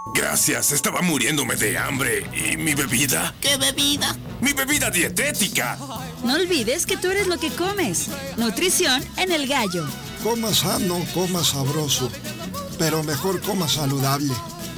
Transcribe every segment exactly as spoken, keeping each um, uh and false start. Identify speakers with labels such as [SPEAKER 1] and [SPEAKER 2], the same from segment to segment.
[SPEAKER 1] Gracias, estaba muriéndome de hambre. ¿Y mi bebida?
[SPEAKER 2] ¿Qué bebida?
[SPEAKER 1] ¡Mi bebida dietética!
[SPEAKER 3] No olvides que tú eres lo que comes. Nutrición en El Gallo.
[SPEAKER 4] Coma sano, coma sabroso, pero mejor coma saludable.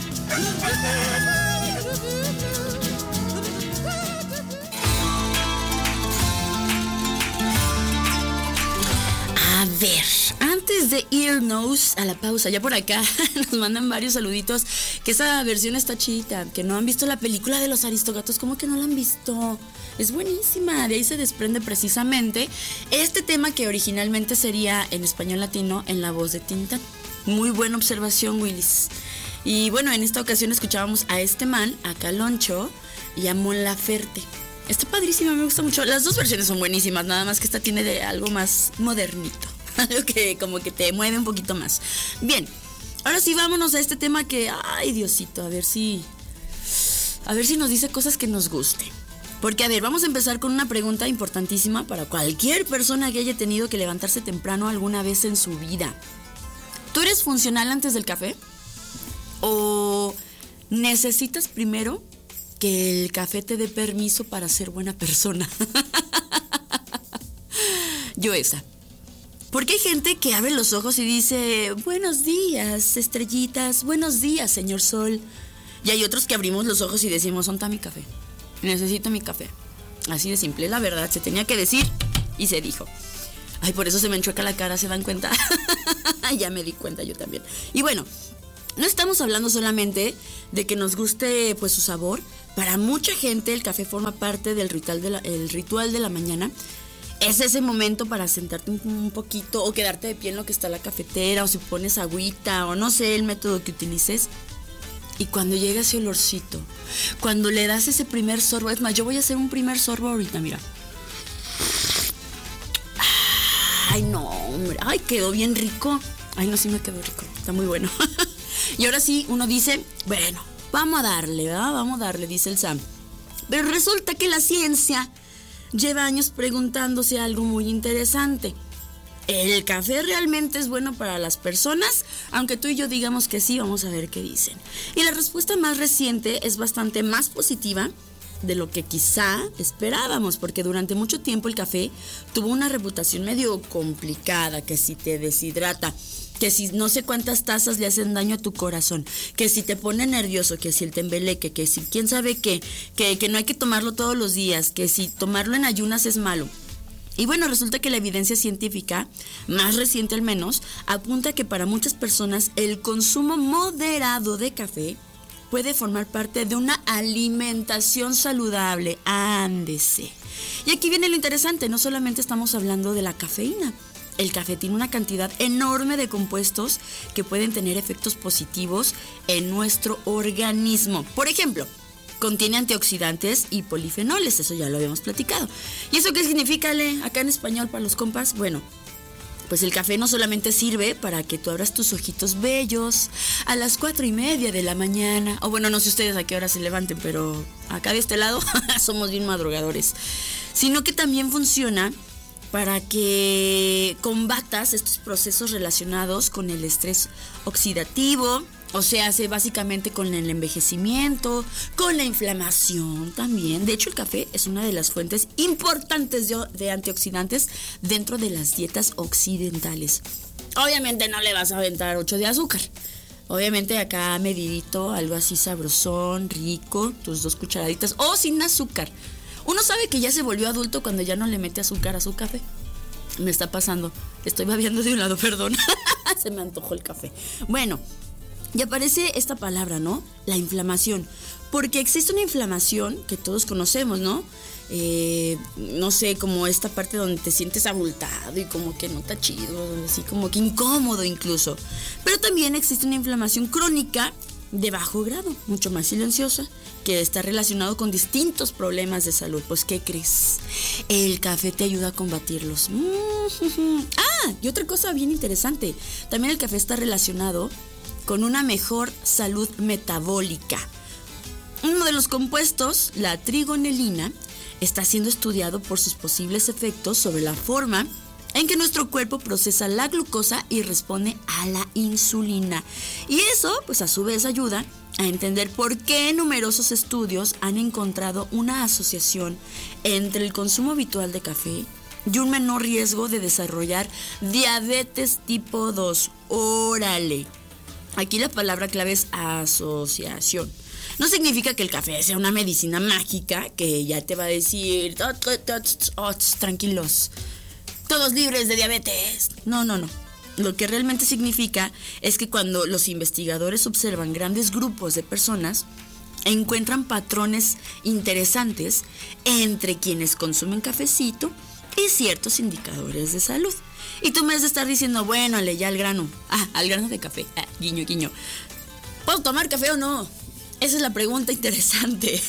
[SPEAKER 2] A ver, antes de irnos a la pausa, ya por acá nos mandan varios saluditos, que esa versión está chida, que no han visto la película de los Aristogatos, ¿cómo que no la han visto? Es buenísima, de ahí se desprende precisamente este tema que originalmente sería en español latino en la voz de Tintán. Muy buena observación, Willis. Y bueno, en esta ocasión escuchábamos a este man, a Caloncho y a Mon Laferte. Está padrísima, me gusta mucho. Las dos versiones son buenísimas, nada más que esta tiene de algo más modernito. Algo que como que te mueve un poquito más. Bien, ahora sí vámonos a este tema que, ay Diosito, a ver si, a ver si nos dice cosas que nos gusten. Porque a ver, vamos a empezar con una pregunta importantísima para cualquier persona que haya tenido que levantarse temprano alguna vez en su vida. ¿Tú eres funcional antes del café? ¿O necesitas primero que el café te dé permiso para ser buena persona? Yo esa. Porque hay gente que abre los ojos y dice, buenos días, estrellitas, buenos días, señor sol. Y hay otros que abrimos los ojos y decimos, ¿dónde está mi café? Necesito mi café. Así de simple, la verdad, se tenía que decir y se dijo. Ay, por eso se me enchueca la cara, ¿se dan cuenta? Ya me di cuenta yo también. Y bueno, no estamos hablando solamente de que nos guste pues su sabor. Para mucha gente el café forma parte del ritual de la, el ritual de la mañana. Es ese momento para sentarte un, un poquito o quedarte de pie en lo que está la cafetera, o si pones agüita, o no sé el método que utilices. Y cuando llega ese olorcito, cuando le das ese primer sorbo, es más, yo voy a hacer un primer sorbo ahorita, mira. Ay, no, hombre, ay, quedó bien rico. Ay, no, sí me quedó rico, está muy bueno. Y ahora sí, uno dice, bueno, vamos a darle, ¿verdad? Vamos a darle, dice el Sam. Pero resulta que la ciencia lleva años preguntándose algo muy interesante. ¿El café realmente es bueno para las personas? Aunque tú y yo digamos que sí, vamos a ver qué dicen. Y la respuesta más reciente es bastante más positiva de lo que quizá esperábamos, porque durante mucho tiempo el café tuvo una reputación medio complicada, que si te deshidrata, que si no sé cuántas tazas le hacen daño a tu corazón, que si te pone nervioso, que si el tembeleque, que si quién sabe qué, que, que no hay que tomarlo todos los días, que si tomarlo en ayunas es malo. Y bueno, resulta que la evidencia científica, más reciente al menos, apunta que para muchas personas el consumo moderado de café puede formar parte de una alimentación saludable. Ándese. Y aquí viene lo interesante, no solamente estamos hablando de la cafeína. El café tiene una cantidad enorme de compuestos que pueden tener efectos positivos en nuestro organismo. Por ejemplo, contiene antioxidantes y polifenoles, eso ya lo habíamos platicado. ¿Y eso qué significa, Le? Acá en español para los compas, bueno, pues el café no solamente sirve para que tú abras tus ojitos bellos a las cuatro y media de la mañana, o bueno, no sé ustedes a qué hora se levanten, pero acá de este lado somos bien madrugadores, sino que también funciona para que combatas estos procesos relacionados con el estrés oxidativo, o sea, hace básicamente con el envejecimiento, con la inflamación también. De hecho, el café es una de las fuentes importantes de, de antioxidantes dentro de las dietas occidentales. Obviamente no le vas a aventar ocho de azúcar. Obviamente acá medidito, algo así sabrosón, rico, tus dos cucharaditas, o sin azúcar. Uno sabe que ya se volvió adulto cuando ya no le mete azúcar a su café. Me está pasando, estoy babeando de un lado, perdón. Se me antojó el café. Bueno, y aparece esta palabra, ¿no? La inflamación. Porque existe una inflamación que todos conocemos, ¿no? Eh, no sé, como esta parte donde te sientes abultado y como que no está chido, así como que incómodo incluso. Pero también existe una inflamación crónica de bajo grado, mucho más silenciosa, que está relacionado con distintos problemas de salud. Pues, ¿qué crees? El café te ayuda a combatirlos. Mm-hmm. Ah, y otra cosa bien interesante, también el café está relacionado con una mejor salud metabólica. Uno de los compuestos, la trigonelina, está siendo estudiado por sus posibles efectos sobre la forma en que nuestro cuerpo procesa la glucosa y responde a la insulina. Y eso, pues a su vez, ayuda a entender por qué numerosos estudios han encontrado una asociación entre el consumo habitual de café y un menor riesgo de desarrollar diabetes tipo dos. Órale. Aquí la palabra clave es asociación. No significa que el café sea una medicina mágica que ya te va a decir, oh, oh, oh, oh, tranquilos, todos libres de diabetes. No, no, no. Lo que realmente significa es que cuando los investigadores observan grandes grupos de personas, encuentran patrones interesantes entre quienes consumen cafecito y ciertos indicadores de salud. Y tú me has de estar diciendo, bueno, ale, ya al grano. Ah, al grano de café. Ah, guiño, guiño. ¿Puedo tomar café o no? Esa es la pregunta interesante.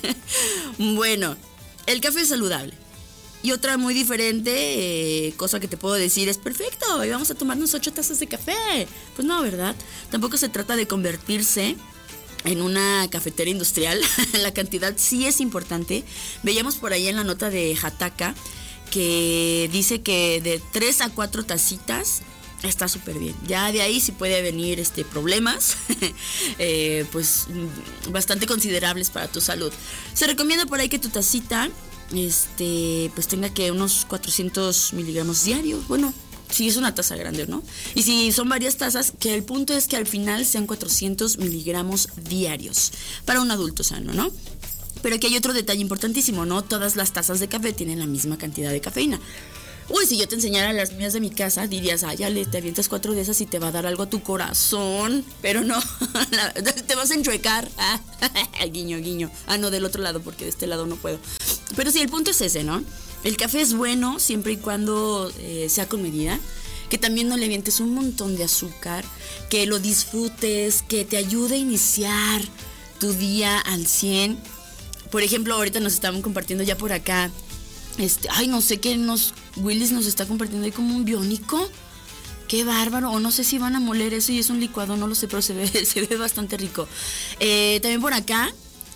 [SPEAKER 2] Bueno, el café es saludable. Y otra muy diferente, eh, cosa que te puedo decir es perfecto, y vamos a tomarnos ocho tazas de café. Pues no, ¿verdad? Tampoco se trata de convertirse en una cafetera industrial. La cantidad sí es importante. Veíamos por ahí en la nota de Hataka que dice que de tres a cuatro tacitas está súper bien. Ya de ahí sí puede venir este, problemas eh, pues bastante considerables para tu salud. Se recomienda por ahí que tu tacita este, pues tenga que unos cuatrocientos miligramos diarios. Bueno, si es una taza grande, ¿no? Y si son varias tazas, que el punto es que al final sean cuatrocientos miligramos diarios para un adulto sano, ¿no? Pero aquí hay otro detalle importantísimo, ¿no? Todas las tazas de café tienen la misma cantidad de cafeína. Uy, si yo te enseñara las mías de mi casa, dirías, ay, ya le, te avientas cuatro de esas y te va a dar algo a tu corazón. Pero no, la, te vas a enchuecar. Ah, guiño, guiño. Ah, no, del otro lado, porque de este lado no puedo. Pero sí, el punto es ese, ¿no? El café es bueno siempre y cuando eh, sea con medida. Que también no le avientes un montón de azúcar. Que lo disfrutes, que te ayude a iniciar tu día al cien. Por ejemplo, ahorita nos estaban compartiendo ya por acá. Este, ay, no sé qué nos... Willis nos está compartiendo ahí como un biónico. Qué bárbaro. O no sé si van a moler eso y es un licuado, no lo sé, pero se ve, se ve bastante rico. Eh, también por acá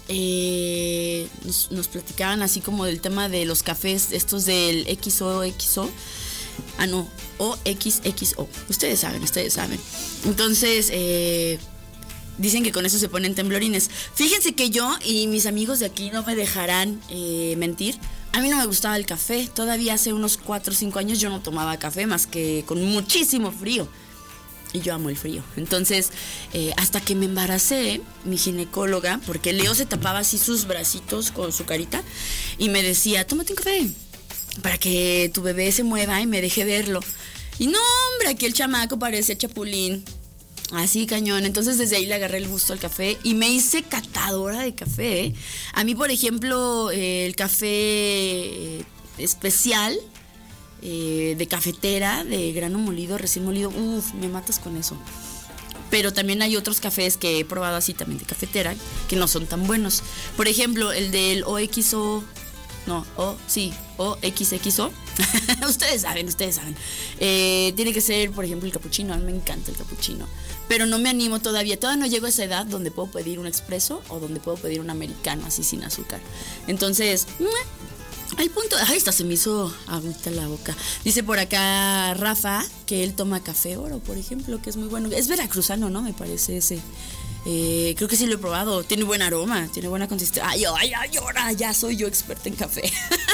[SPEAKER 2] eh, nos, nos platicaban así como del tema de los cafés, estos del X O X O. Ah, no, O X X O. Ustedes saben, ustedes saben. Entonces, eh... dicen que con eso se ponen temblorines. Fíjense que yo y mis amigos de aquí no me dejarán eh, mentir. A mí no me gustaba el café. Todavía hace unos cuatro o cinco años yo no tomaba café más que con muchísimo frío. Y yo amo el frío. Entonces, eh, hasta que me embaracé, mi ginecóloga, porque Leo se tapaba así sus bracitos con su carita y me decía, tómate un café para que tu bebé se mueva y me deje verlo. Y no, hombre, aquí el chamaco parece chapulín. Así cañón. Entonces desde ahí le agarré el gusto al café y me hice catadora de café. A mí, por ejemplo, eh, el café especial eh, de cafetera, de grano molido, recién molido, uff, me matas con eso. Pero también hay otros cafés que he probado así también de cafetera que no son tan buenos. Por ejemplo, el del O X O... No, O, sí, O X X O. Ustedes saben, ustedes saben. Eh, tiene que ser, por ejemplo, el capuchino. A mí me encanta el capuchino. Pero no me animo todavía. Todavía no llego a esa edad donde puedo pedir un expreso o donde puedo pedir un americano así sin azúcar. Entonces, al punto... Ay, hasta se me hizo agüita la boca. Dice por acá Rafa que él toma café oro, por ejemplo, que es muy bueno. Es veracruzano, ¿no? Me parece ese... Eh, creo que sí lo he probado. Tiene buen aroma, tiene buena consistencia. Ay, ay, ay, ahora ya soy yo experta en café.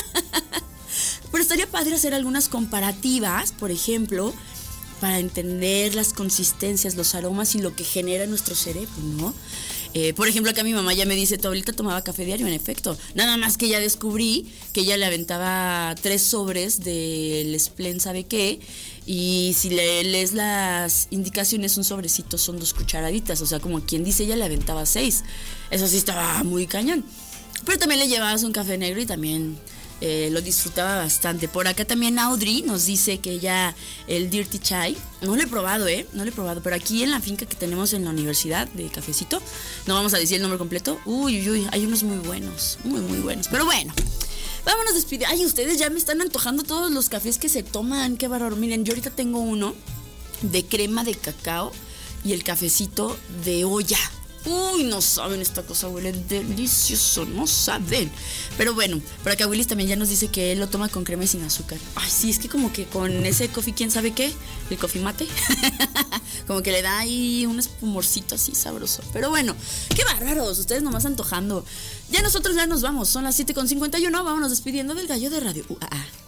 [SPEAKER 2] Pero estaría padre hacer algunas comparativas, por ejemplo, para entender las consistencias, los aromas y lo que genera nuestro cerebro, ¿no? Eh, por ejemplo, acá mi mamá ya me dice, tu abuelita tomaba café diario, en efecto. Nada más que ya descubrí que ella le aventaba tres sobres del Splen, ¿sabe qué? Y si le lees las indicaciones, un sobrecito son dos cucharaditas. O sea, como quien dice, ella le aventaba seis. Eso sí estaba muy cañón. Pero también le llevabas un café negro y también eh, lo disfrutaba bastante. Por acá también Audrey nos dice que ella, el Dirty Chai, no lo he probado, ¿eh? No lo he probado. Pero aquí en la finca que tenemos en la universidad de Cafecito, no vamos a decir el nombre completo. Uy, uy, uy, hay unos muy buenos, muy, muy buenos. Pero bueno, vámonos despidiendo. Ay, ustedes ya me están antojando todos los cafés que se toman. Qué bárbaro. Miren, yo ahorita tengo uno de crema de cacao y el cafecito de olla. Uy, no saben, esta cosa huele delicioso, no saben. Pero bueno, por acá Willis también ya nos dice que él lo toma con crema y sin azúcar. Ay, sí, es que como que con ese coffee, ¿quién sabe qué? El coffee mate. Como que le da ahí un espumorcito así sabroso. Pero bueno, qué bárbaros, ustedes nomás antojando. Ya nosotros ya nos vamos, son las siete con cincuenta y uno, vámonos despidiendo del gallo de radio. Uh, ah, ah.